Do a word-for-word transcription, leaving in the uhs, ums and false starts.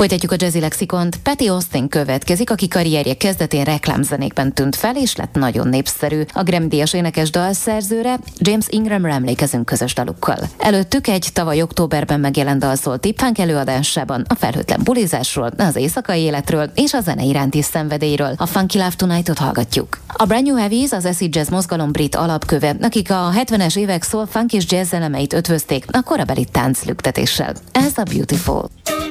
Folytatjuk a Jazzy Lexikont. Patty Austin következik, aki karrierje kezdetén reklámzenékben tűnt fel, és lett nagyon népszerű. A Grammy-díjas énekes dalszerzőre, James Ingramre emlékezünk közös dalukkal. Előttük egy tavaly októberben megjelent dal szólt Tipfánk előadásában a felhőtlen bulizásról, az éjszakai életről és a zene iránti szenvedélyről. A Funky Love Tonight-ot hallgatjuk. A Brand New Heavies az acid jazz mozgalom brit alapköve, akik a hetvenes évek soul, funk és jazz elemeit ötvözték a korabeli tánclüktetéssel. Ez a Beautiful.